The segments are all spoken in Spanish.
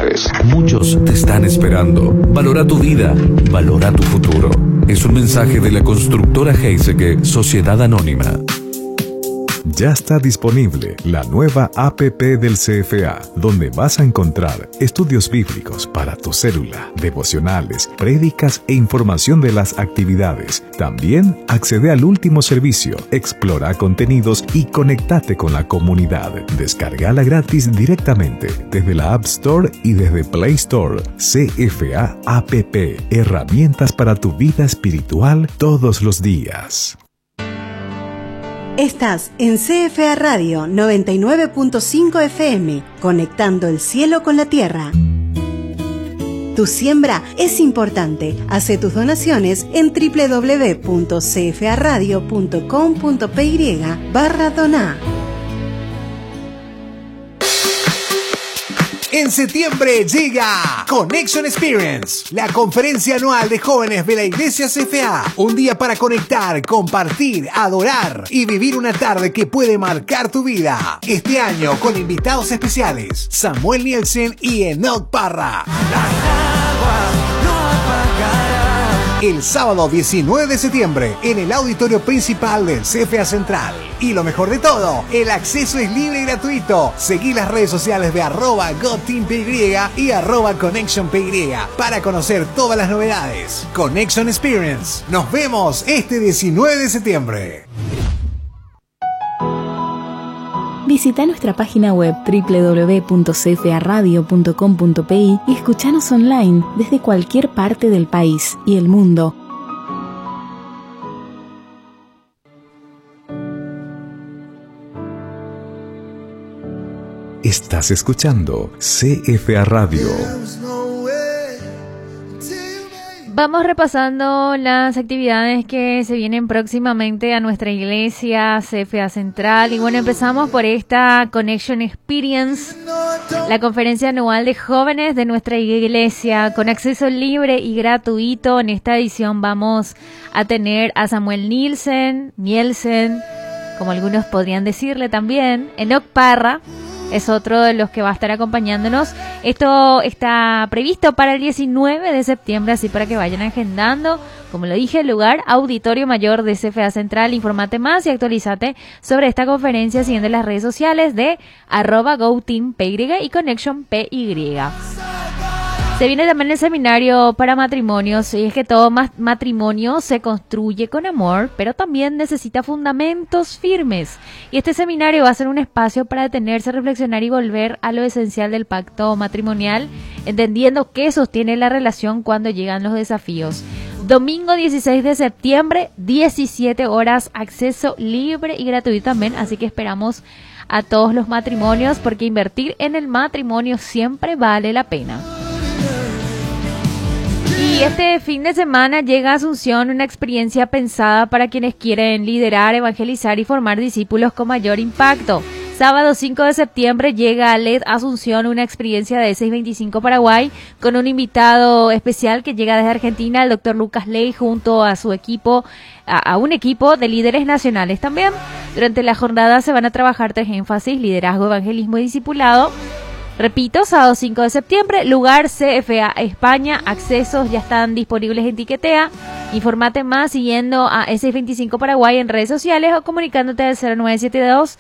actividades. Muchos te están esperando. Valora tu vida, valora tu futuro. Es un mensaje de la constructora Heiseke, Sociedad Anónima. Ya está disponible la nueva APP del CFA, donde vas a encontrar estudios bíblicos para tu célula, devocionales, prédicas e información de las actividades. También accede al último servicio, explora contenidos y conéctate con la comunidad. Descárgala gratis directamente desde la App Store y desde Play Store. CFA APP, herramientas para tu vida espiritual todos los días. Estás en CFA Radio 99.5 FM, conectando el cielo con la tierra. Tu siembra es importante. Hace tus donaciones en www.cfaradio.com.py/donar. En septiembre llega Connection Experience, la conferencia anual de jóvenes de la Iglesia CFA. Un día para conectar, compartir, adorar y vivir una tarde que puede marcar tu vida. Este año con invitados especiales, Samuel Nielsen y Enoch Parra. El sábado 19 de septiembre en el auditorio principal del CFA Central. Y lo mejor de todo, el acceso es libre y gratuito. Seguí las redes sociales de @GodTeamPY y @ConnectionPY para conocer todas las novedades. Connection Experience. Nos vemos este 19 de septiembre. Visita nuestra página web www.cfaradio.com.py y escuchanos online desde cualquier parte del país y el mundo. Estás escuchando CFA Radio. Vamos repasando las actividades que se vienen próximamente a nuestra iglesia CFA Central. Y bueno, empezamos por esta Connection Experience, la conferencia anual de jóvenes de nuestra iglesia, con acceso libre y gratuito. En esta edición vamos a tener a Samuel Nielsen, como algunos podrían decirle también, Enoch Parra. Es otro de los que va a estar acompañándonos. Esto está previsto para el 19 de septiembre, así para que vayan agendando. Como lo dije, el lugar, Auditorio Mayor de CFA Central. Informate más y actualízate sobre esta conferencia siguiendo las redes sociales de @GoTeamPY y ConnectionPY. Se viene también el seminario para matrimonios, y es que todo matrimonio se construye con amor, pero también necesita fundamentos firmes. Y este seminario va a ser un espacio para detenerse, reflexionar y volver a lo esencial del pacto matrimonial, entendiendo qué sostiene la relación cuando llegan los desafíos. Domingo 16 de septiembre, 17 horas, acceso libre y gratuito también, así que esperamos a todos los matrimonios, porque invertir en el matrimonio siempre vale la pena. Y este fin de semana llega a Asunción una experiencia pensada para quienes quieren liderar, evangelizar y formar discípulos con mayor impacto. Sábado 5 de septiembre llega a LED Asunción una experiencia de 625 Paraguay con un invitado especial que llega desde Argentina, el Dr. Lucas Ley, junto a su equipo, a un equipo de líderes nacionales también. Durante la jornada se van a trabajar 3 énfasis: liderazgo, evangelismo y discipulado. Repito, sábado 5 de septiembre, lugar CFA España, accesos ya están disponibles en Tiquetea. Informate más siguiendo a S25 Paraguay en redes sociales o comunicándote al 0972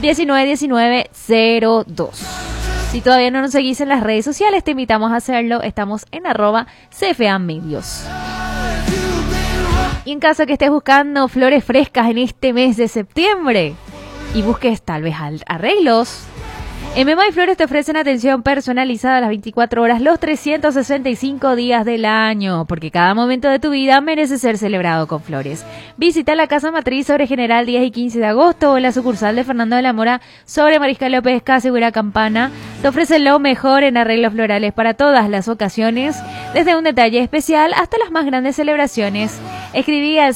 191902. Si todavía no nos seguís en las redes sociales, te invitamos a hacerlo. Estamos en @CFA Medios. Y en caso que estés buscando flores frescas en este mes de septiembre y busques tal vez arreglos, en Memay Flores te ofrecen atención personalizada a las 24 horas, los 365 días del año, porque cada momento de tu vida merece ser celebrado con flores. Visita la Casa Matriz sobre General 10 y 15 de agosto o la sucursal de Fernando de la Mora sobre Mariscal López Segura Campana. Te ofrecen lo mejor en arreglos florales para todas las ocasiones, desde un detalle especial hasta las más grandes celebraciones. Escribí al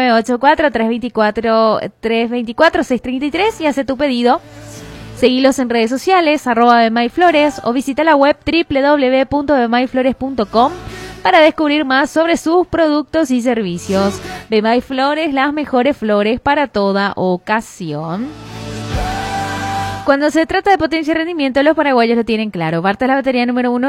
0984-324-633 y hace tu pedido. Seguilos en redes sociales, @BemayFlores, o visita la web www.bemayflores.com para descubrir más sobre sus productos y servicios. Bemay Flores, las mejores flores para toda ocasión. Cuando se trata de potencia y rendimiento, los paraguayos lo tienen claro. Barta es la batería número 1